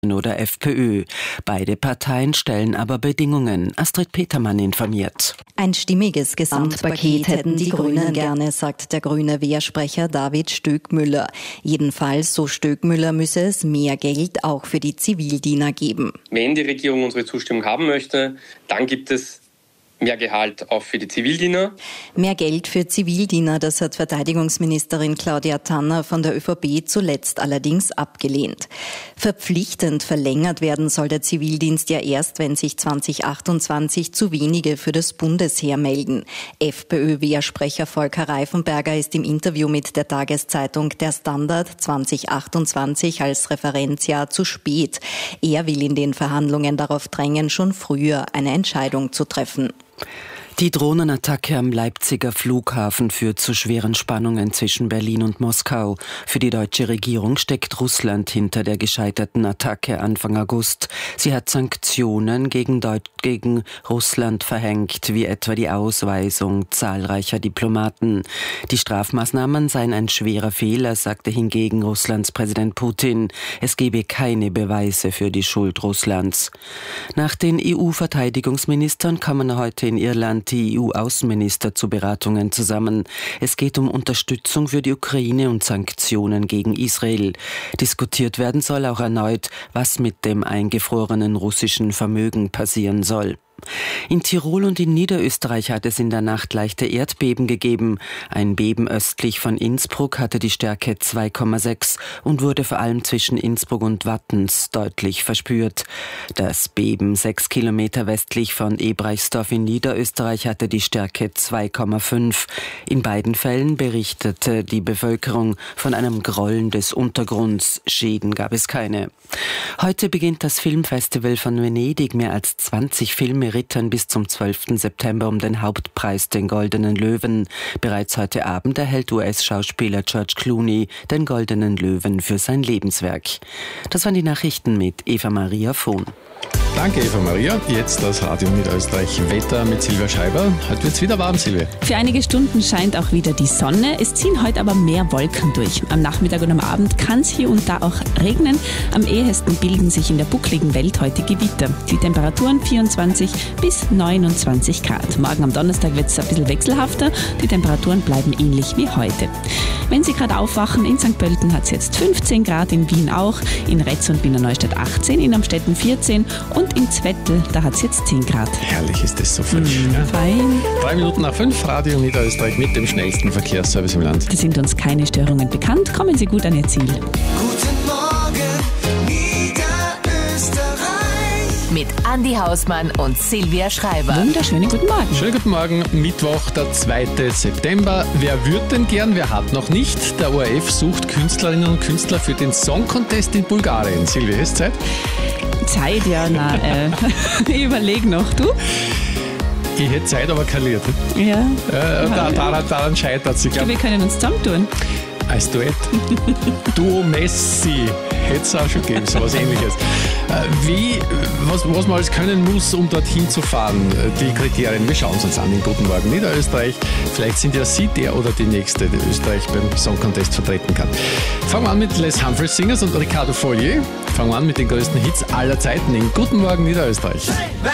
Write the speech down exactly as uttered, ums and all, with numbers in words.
oder FPÖ. Beide Parteien stellen aber Bedingungen. Astrid Petermann informiert. Ein stimmiges Gesamtpaket hätten die Grünen gerne, sagt der grüne Wehrsprecher David Stöckmüller. Jedenfalls, so Stöckmüller, müsse es mehr Geld auch für die Zivildiener geben. Wenn die Regierung unsere Zustimmung haben möchte, dann gibt es mehr Gehalt auch für die Zivildiener. Mehr Geld für Zivildiener, das hat Verteidigungsministerin Claudia Tanner von der ÖVP zuletzt allerdings abgelehnt. Verpflichtend verlängert werden soll der Zivildienst ja erst, wenn sich zwanzig achtundzwanzig zu wenige für das Bundesheer melden. FPÖ-Wehrsprecher Volker Reifenberger ist im Interview mit der Tageszeitung Der Standard zwanzig achtundzwanzig als Referenzjahr zu spät. Er will in den Verhandlungen darauf drängen, schon früher eine Entscheidung zu treffen. Die Drohnenattacke am Leipziger Flughafen führt zu schweren Spannungen zwischen Berlin und Moskau. Für die deutsche Regierung steckt Russland hinter der gescheiterten Attacke Anfang August. Sie hat Sanktionen gegen, Deut- gegen Russland verhängt, wie etwa die Ausweisung zahlreicher Diplomaten. Die Strafmaßnahmen seien ein schwerer Fehler, sagte hingegen Russlands Präsident Putin. Es gebe keine Beweise für die Schuld Russlands. Nach den E U-Verteidigungsministern kommen heute in Irland die E U-Außenminister zu Beratungen zusammen. Es geht um Unterstützung für die Ukraine und Sanktionen gegen Israel. Diskutiert werden soll auch erneut, was mit dem eingefrorenen russischen Vermögen passieren soll. In Tirol und in Niederösterreich hat es in der Nacht leichte Erdbeben gegeben. Ein Beben östlich von Innsbruck hatte die Stärke zwei Komma sechs und wurde vor allem zwischen Innsbruck und Wattens deutlich verspürt. Das Beben sechs Kilometer westlich von Ebreichsdorf in Niederösterreich hatte die Stärke zwei Komma fünf. In beiden Fällen berichtete die Bevölkerung von einem Grollen des Untergrunds. Schäden gab es keine. Heute beginnt das Filmfestival von Venedig. Mehr als zwanzig Filme rittern bis zum zwölften September um den Hauptpreis, den Goldenen Löwen. Bereits heute Abend erhält U S-Schauspieler George Clooney den Goldenen Löwen für sein Lebenswerk. Das waren die Nachrichten mit Eva Maria Vohn. Danke, Eva Maria. Jetzt das Radio Niederösterreich Wetter mit Silvia Scheiber. Heute wird es wieder warm, Silvia. Für einige Stunden scheint auch wieder die Sonne. Es ziehen heute aber mehr Wolken durch. Am Nachmittag und am Abend kann es hier und da auch regnen. Am ehesten bilden sich in der buckligen Welt heute Gewitter. Die Temperaturen vierundzwanzig bis neunundzwanzig Grad. Morgen am Donnerstag wird es ein bisschen wechselhafter. Die Temperaturen bleiben ähnlich wie heute. Wenn Sie gerade aufwachen, in Sankt Pölten hat es jetzt fünfzehn Grad, in Wien auch, in Retz und Wiener Neustadt achtzehn, in Amstetten vierzehn und in Zwettl, da hat es jetzt zehn Grad. Herrlich ist das so frisch. Mm, ja. Fein. Drei Minuten nach fünf, Radio Niederösterreich mit dem schnellsten Verkehrsservice im Land. Da sind uns keine Störungen bekannt. Kommen Sie gut an Ihr Ziel. Guten Morgen, Niederösterreich. Mit Andi Hausmann und Silvia Schreiber. Wunderschönen guten Morgen. Schönen guten Morgen, Mittwoch, der zweite September. Wer würde denn gern, wer hat noch nicht? Der O R F sucht Künstlerinnen und Künstler für den Song Contest in Bulgarien. Silvia, ist Zeit? Zeit, ja, na, äh, ich überleg noch, du? Ich hätte Zeit, aber kaliert. Ja. Äh, da, daran daran scheitert es. Ich Wir glaube, können uns zusammentun. als Duett. Duo Messi hätte es auch schon gegeben, so was Ähnliches. Äh, wie, was, was man alles können muss, um dorthin zu fahren, die Kriterien, wir schauen es uns an in Guten Morgen Niederösterreich. Vielleicht sind ja Sie der oder die Nächste, die Österreich beim Song Contest vertreten kann. Fangen wir an mit Les Humphreys Singers und Ricardo Follier. Fangen wir an mit den größten Hits aller Zeiten in Guten Morgen Niederösterreich.